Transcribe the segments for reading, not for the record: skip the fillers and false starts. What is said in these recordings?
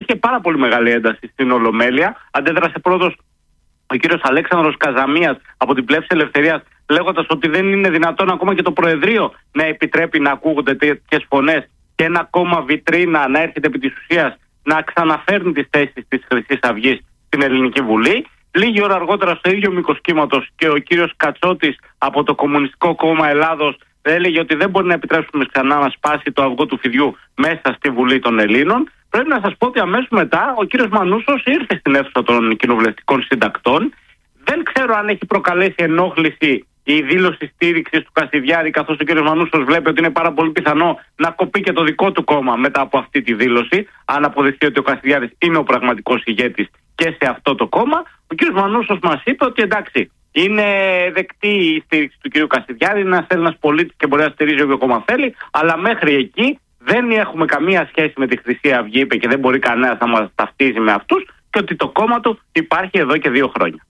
υπήρχε πάρα πολύ μεγάλη ένταση στην Ολομέλεια. Αντέδρασε πρώτος ο κύριος Αλέξανδρος Καζαμίας από την Πλεύση Ελευθερίας, λέγοντας ότι δεν είναι δυνατόν ακόμα και το Προεδρείο να επιτρέπει να ακούγονται τέτοιες φωνές και ένα κόμμα βιτρίνα να έρχεται επί της ουσίας να ξαναφέρνει τις θέσεις της Χρυσής Αυγής στην Ελληνική Βουλή. Λίγη ώρα αργότερα, στο ίδιο μήκος κύματος, και ο κύριος Κατσότης από το Κομμουνιστικό Κόμμα Ελλάδος έλεγε ότι δεν μπορεί να επιτρέψουμε ξανά να σπάσει το αυγό του φιδιού μέσα στη Βουλή των Ελλήνων. Πρέπει να σας πω ότι αμέσως μετά ο κύριος Μανούσος ήρθε στην αίθουσα των κοινοβουλευτικών συντακτών. Δεν ξέρω αν έχει προκαλέσει ενόχληση η δήλωση στήριξης του Κασιδιάρη, καθώς ο κύριος Μανούσος βλέπει ότι είναι πάρα πολύ πιθανό να κοπεί και το δικό του κόμμα μετά από αυτή τη δήλωση, αν αποδειχθεί ότι ο Κασιδιάρης είναι ο πραγματικός ηγέτης και σε αυτό το κόμμα. Ο κύριος Μανούσος μας είπε ότι εντάξει, είναι δεκτή η στήριξη του κύριου Κασιδιάρη, είναι ένας πολίτης και μπορεί να στηρίζει όποιο κόμμα θέλει, αλλά μέχρι εκεί δεν έχουμε καμία σχέση με τη Χρυσή Αυγή, είπε, και δεν μπορεί κανένας να μας ταυτίζει με αυτούς, και ότι το κόμμα του υπάρχει εδώ και 2 χρόνια.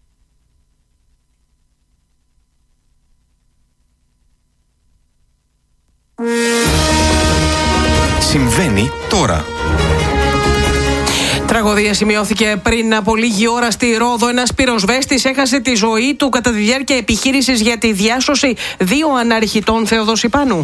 Συμβαίνει τώρα. Τραγωδία σημειώθηκε πριν από λίγη ώρα στη Ρόδο. Ένας πυροσβέστης έχασε τη ζωή του κατά τη διάρκεια επιχείρησης για τη διάσωση 2 αναρχητών. Θεοδόση Πάνου.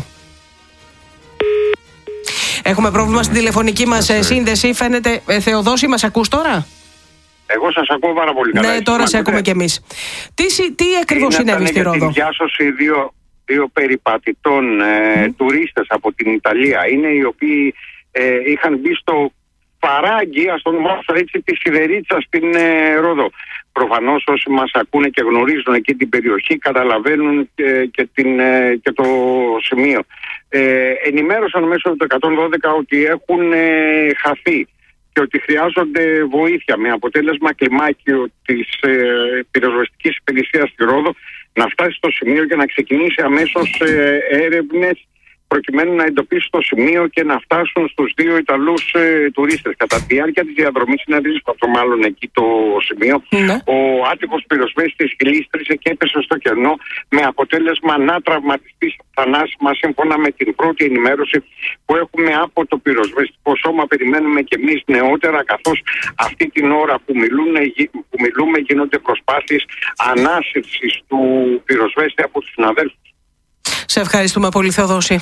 Έχουμε πρόβλημα στην τηλεφωνική μας σύνδεση. Φαίνεται, Θεοδόση, μας ακούς τώρα? Εγώ σας ακούω πάρα πολύ καλά. Ναι, τώρα σε ακούμε κι εμείς. Τι ακριβώς συνέβη στη Ρόδο? Τη διάσωση δύο περιπατητών τουρίστες από την Ιταλία. Είναι οι οποίοι είχαν μπει στο παράγγι, ας το ονομάσω έτσι, τη Σιδερίτσα στην Ρόδο. Προφανώς όσοι μας ακούνε και γνωρίζουν εκεί την περιοχή καταλαβαίνουν και το σημείο. Ενημέρωσαν μέσω του 112 ότι έχουν χαθεί και ότι χρειάζονται βοήθεια, με αποτέλεσμα κλιμάκιο της πυροσβεστικής υπηρεσίας στη Ρόδο να φτάσει στο σημείο και να ξεκινήσει αμέσως έρευνες προκειμένου να εντοπίσει το σημείο και να φτάσουν στους 2 Ιταλούς τουρίστες. Κατά τη διάρκεια της διαδρομής, είναι δύσκολο μάλλον εκεί το σημείο, ο άτυχος πυροσβέστης γλίστρισε και έπεσε στο κενό, με αποτέλεσμα να τραυματιστεί θανάσιμα, σύμφωνα με την πρώτη ενημέρωση που έχουμε από το πυροσβεστικό σώμα. Περιμένουμε και εμείς νεότερα, καθώς αυτή την ώρα που μιλούμε γίνονται προσπάθειες ανάσυρσης του πυροσβέστη από τους συναδέλφους. Σε ευχαριστούμε πολύ, Θεοδόση.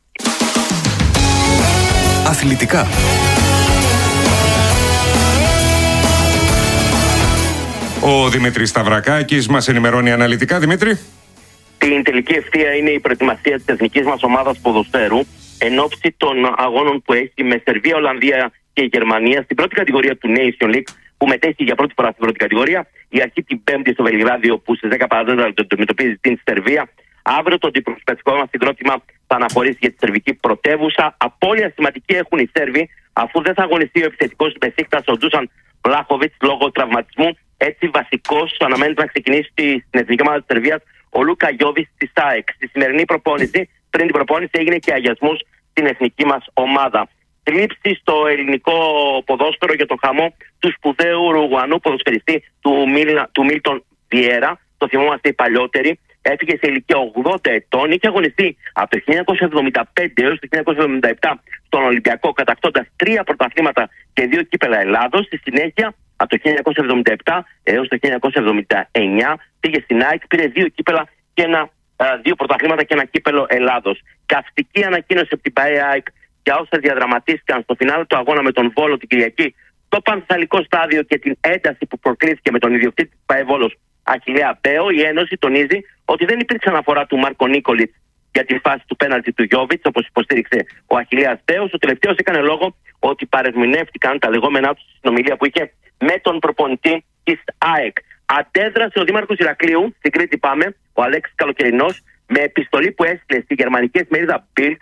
Αθλητικά. Ο Δημήτρης Σταυρακάκης μας ενημερώνει αναλυτικά. Δημήτρη. Την τελική ευθεία είναι η προετοιμασία της εθνικής μας ομάδας ποδοσφαίρου εν ώψη των αγώνων που έχει με Σερβία, Ολλανδία και Γερμανία στην πρώτη κατηγορία του Nation League, που μετέχει για πρώτη φορά στην πρώτη κατηγορία. Η αρχή την Πέμπτη στο Βελιγράδιο, που στις 10 παραδέταρτο αντιμετωπίζει την Σερβία. Αύριο το αντιπροσωπευτικό μας συγκρότημα θα αναχωρήσει για τη σερβική πρωτεύουσα. Απώλεια σημαντική έχουν οι Σέρβοι, αφού δεν θα αγωνιστεί ο επιθετικός του Μπεσίκτας, ο Ντούσαν Βλάχοβιτς, λόγω τραυματισμού. Έτσι, βασικός αναμένεται να ξεκινήσει στην εθνική ομάδα της Σερβίας ο Λούκα Γιόβιτς της ΑΕΚ. Στη σημερινή προπόνηση, πριν την προπόνηση, έγινε και αγιασμός στην εθνική μας ομάδα. Θλίψη στο ελληνικό ποδόσφαιρο για τον χαμό του σπουδαίου Ουρουγουανού ποδοσφαιριστή του Μίλτον Βιέρα. Το θυμόμαστε οι παλιότεροι. Έφυγε σε ηλικία 80 ετών, είχε αγωνιστεί από το 1975 έως το 1977 στον Ολυμπιακό, κατακτώντας 3 πρωταθλήματα και 2 κύπελα Ελλάδος. Στη συνέχεια, από το 1977 έως το 1979, πήγε στην ΑΕΚ, πήρε 2 κύπελα και 2 πρωταθλήματα και 1 κύπελο Ελλάδος. Καυστική ανακοίνωση από την ΠΑΕ ΑΕΚ για όσα διαδραματίστηκαν στο φινάλε του αγώνα με τον Βόλο την Κυριακή, το πανθαλικό στάδιο και την ένταση που προκρίθηκε με τον ιδιοκτήτη της ΠΑΕ Βόλος, Αχιλλέα Μπέο. Η Ένωση τονίζει ότι δεν υπήρξε αναφορά του Μάρκο Νίκολιτς για τη φάση του πέναλτι του Γιόβιτς, όπως υποστήριξε ο Αχιλλέας Μπέος. Ο τελευταίος έκανε λόγο ότι παρερμηνεύτηκαν τα λεγόμενά του στη συνομιλία που είχε με τον προπονητή της ΑΕΚ. Αντέδρασε ο Δήμαρχος Ηρακλείου, στην Κρήτη πάμε, ο Αλέξης Καλοκαιρινός, με επιστολή που έστειλε στη γερμανική εφημερίδα Bild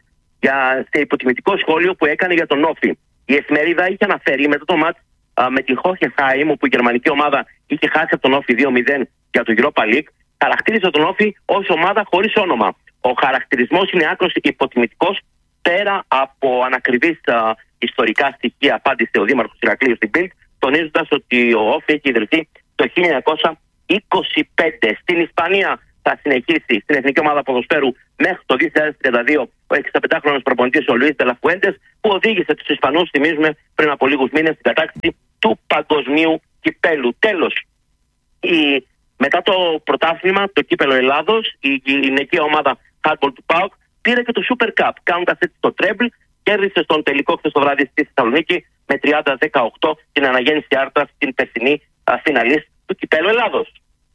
σε υποτιμητικό σχόλιο που έκανε για τον Όφη. Η εφημερίδα είχε αναφέρει μετά το μάτς με την Hoffenheim, όπου η γερμανική ομάδα είχε χάσει από τον Όφη 2-0 για το Europa League, χαρακτήριζε τον Όφη ως ομάδα χωρίς όνομα. Ο χαρακτηρισμός είναι άκρως υποτιμητικός, πέρα από ανακριβείς ιστορικά στοιχεία, απάντησε ο Δήμαρχος Ηρακλείου στην Bild, τονίζοντας ότι ο Όφη έχει ιδρυθεί το 1925. Στην Ισπανία, θα συνεχίσει στην Εθνική Ομάδα Ποδοσφαίρου μέχρι το 2032 ο 65χρονος προπονητής ο Λουίς Ντελαφουέντες, που οδήγησε τους Ισπανούς, θυμίζουμε, πριν από λίγους μήνες στην κατάκτηση του παγκοσμίου κυπέλου. Τέλος, μετά το πρωτάθλημα, το κύπελο Ελλάδος, η γυναική ομάδα Handball του ΠΑΟΚ πήρε και το Super Cup, κάνοντας έτσι το treble, κέρδισε στον τελικό χθες το βράδυ στη Θεσσαλονίκη με 30-18 την αναγέννηση Άρτα στην περσινή φιναλίστ του κυπέλου Ελλάδος.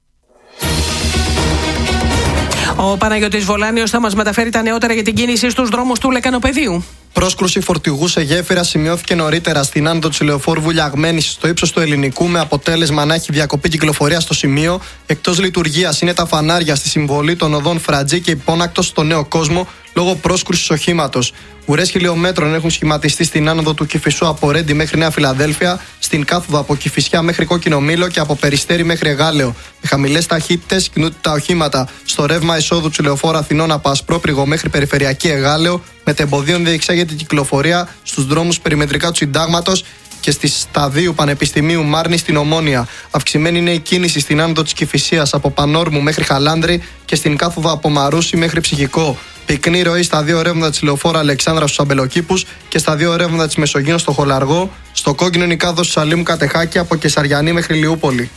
Ο Παναγιώτης Βολάνιος θα μας μεταφέρει τα νεότερα για την κίνηση στους δρόμους του Λεκανοπεδίου. Πρόσκρουση φορτηγού σε γέφυρα σημειώθηκε νωρίτερα στην άνοδο της Λεωφόρου Βουλιαγμένης στο ύψος του Ελληνικού, με αποτέλεσμα να έχει διακοπή κυκλοφορία στο σημείο. Εκτός λειτουργίας είναι τα φανάρια στη συμβολή των οδών Φρατζή και Υπόνακτος στο Νέο Κόσμο λόγω πρόσκρουσης οχήματος. Ουρές χιλιομέτρων έχουν σχηματιστεί στην άνοδο του Κηφισού από Ρέντι μέχρι Νέα Φιλαδέλφια, στην κάθοδο από Κηφισιά μέχρι Κόκκινο Μήλο και από Περιστέρι μέχρι Εγάλεο. Με χαμηλές ταχύτητες κινούνται τα οχήματα στο ρεύμα εισόδου του Λεωφόρου Αθηνών από Ασπρόπριγο μέχρι Περιφερειακή Εγάλεο, με τεμποδίων διεξάγεται η κυκλοφορία στους δρόμους περιμετρικά του Συντάγματος και στη Σταδίου Πανεπιστημίου Μάρνη στην Ομόνια. Αυξημένη είναι η κίνηση στην άνοδο της Κηφισίας από Πανόρμου μέχρι Χαλάνδρη και στην κάθοδο από Μαρούσι μέχρι Ψυχικό. Πυκνή ροή στα δύο ρεύματα της Λεωφόρου Αλεξάνδρα στους Αμπελοκήπους και στα δύο ρεύματα της Μεσογείου στο Χολαργό. Στο κόκκινο είναι η κάθοδος του Σαλήμου Κατεχάκη από Κεσαριανή μέχρι Λιούπολη.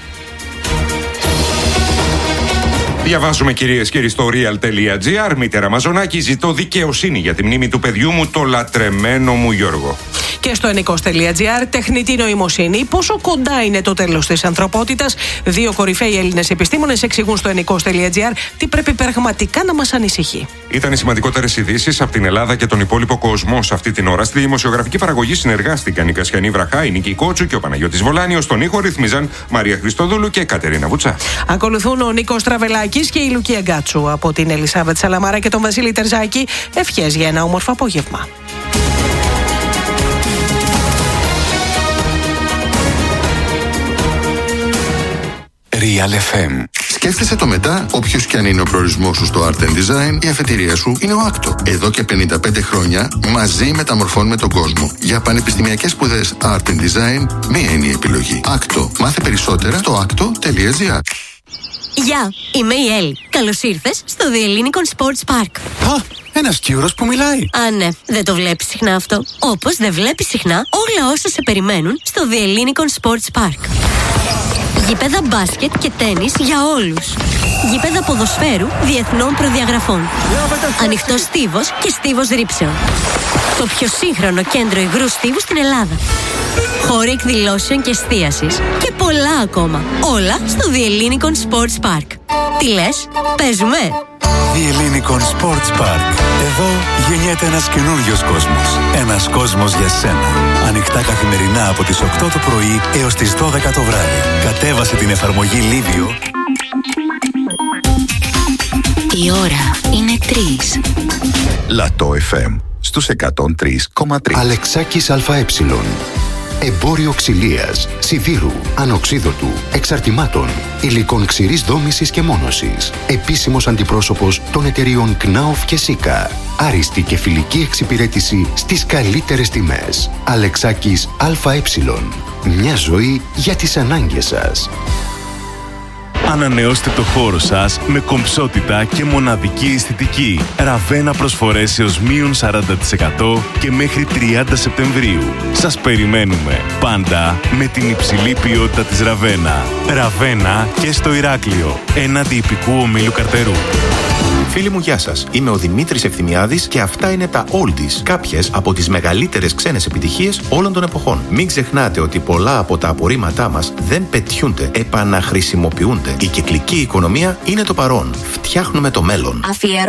Διαβάζουμε, κυρίες και κύριοι, στο real.gr. Μήτερα Μαζονάκη, ζητώ δικαιοσύνη για τη μνήμη του παιδιού μου, το λατρεμένο μου Γιώργο. Και στο ενικός.gr, τεχνητή νοημοσύνη. Πόσο κοντά είναι το τέλος της ανθρωπότητας? Δύο κορυφαίοι Έλληνες επιστήμονες εξηγούν στο ενικός.gr τι πρέπει πραγματικά να μας ανησυχεί. Ήταν οι σημαντικότερες ειδήσεις από την Ελλάδα και τον υπόλοιπο κόσμο σε αυτή την ώρα. Στη δημοσιογραφική παραγωγή συνεργάστηκαν η Κασιανή Βραχά, η Νίκη Κότσου και ο Παναγιώτης Βολάνιος. Στον ήχο ρυθμίζαν Μαρία Χριστοδούλου και Κατερίνα Βουτσά. Ακολουθούν ο Νίκος Τραβελάκης και η Λουκία Γκάτσου. Από την Ελισάβετ Σαλαμάρα και τον Βασίλη Τερζάκη, ευχές για ένα όμορφο απόγευμα. Real FM. Σκέφτεσαι το μετά, όποιος και αν είναι ο προορισμός σου στο Art and Design, η αφετηρία σου είναι ο Άκτο. Εδώ και 55 χρόνια μαζί μεταμορφώνουμε τον κόσμο. Για πανεπιστημιακές σπουδές Art and Design, μία είναι η επιλογή. Άκτο. Μάθε περισσότερα στο akto.gr. Γεια, είμαι η Έλλη. Καλώς ήρθες στο The Ellinikon Sports Park. Α, ένας Κιούρος που μιλάει. Α, ναι, δεν το βλέπεις συχνά αυτό. Όπως δεν βλέπεις συχνά όλα όσα σε περιμένουν στο The Ellinikon Sports Park. Γήπεδα μπάσκετ και τένις για όλους. Γήπεδα ποδοσφαίρου διεθνών προδιαγραφών. Ανοιχτός στίβος και στίβος ρύψεων. Το πιο σύγχρονο κέντρο υγρού στίβου στην Ελλάδα. Χώροι εκδηλώσεων και εστίασης. Και πολλά ακόμα. Όλα στο The Ellinikon Sports Park. Τι λες, παίζουμε? The Ellinikon Sports Park. Εδώ γεννιέται ένας καινούριος κόσμος. Ένας κόσμος για σένα. Ανοιχτά καθημερινά από τις 8 το πρωί έως τις 12 το βράδυ. Κατέβασε την εφαρμογή Livio. Η ώρα είναι 3. Λατό FM στους 103,3. Αλεξάκης ΑΕ. Εμπόριο ξυλίας, σιδήρου, ανοξίδωτου, εξαρτημάτων, υλικών ξηρής δόμησης και μόνωσης. Επίσημος αντιπρόσωπος των εταιριών Knauf και Sika. Άριστη και φιλική εξυπηρέτηση στις καλύτερες τιμές. Αλεξάκης ΑΕ. Μια ζωή για τις ανάγκες σας. Ανανεώστε το χώρο σας με κομψότητα και μοναδική αισθητική. Ραβένα προσφορές έως μείον 40% και μέχρι 30 Σεπτεμβρίου. Σας περιμένουμε πάντα με την υψηλή ποιότητα της Ραβένα. Ραβένα και στο Ηράκλειο, έναντι ιππικού ομίλου Καρτερού. Φίλοι μου, γεια σας. Είμαι ο Δημήτρης Ευθυμιάδης και αυτά είναι τα Oldies, κάποιες από τις μεγαλύτερες ξένες επιτυχίες όλων των εποχών. Μην ξεχνάτε ότι πολλά από τα απορρίμματά μας δεν πετιούνται, επαναχρησιμοποιούνται. Η κυκλική οικονομία είναι το παρόν. Φτιάχνουμε το μέλλον.